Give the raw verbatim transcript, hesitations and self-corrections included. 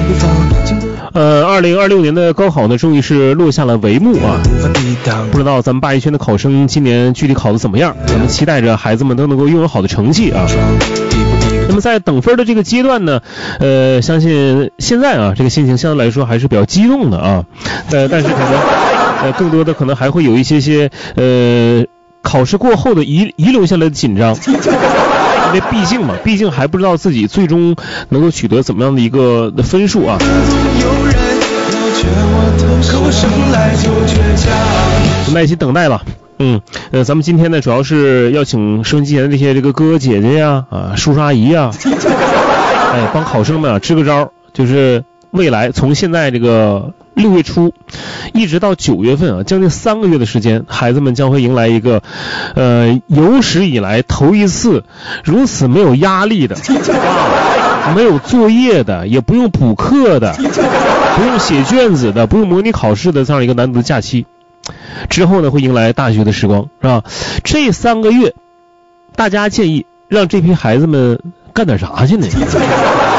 呃，二零二六年的高考呢，终于是落下了帷幕啊！不知道咱们八一圈的考生今年具体考得怎么样？咱们期待着孩子们都能够拥有好的成绩啊！那么在等分的这个阶段呢，呃，相信现在啊，这个心情相对来说还是比较激动的啊，呃，但是可能呃更多的可能还会有一些些呃考试过后的遗遗留下来的紧张。因为毕竟嘛，毕竟还不知道自己最终能够取得怎么样的一个分数啊。耐心等待吧。嗯，呃，咱们今天呢，主要是要请收音机前的这些这个哥哥姐姐呀，啊，叔叔阿姨呀，哎，帮考生们啊支个招，就是未来从现在这个六月初一直到九月份啊，将近三个月的时间，孩子们将会迎来一个呃有史以来头一次如此没有压力的啊，没有作业的，也不用补课的，不用写卷子的，不用模拟考试的这样一个难得的假期。之后呢，会迎来大学的时光，是吧？这三个月，大家建议让这批孩子们干点啥去呢？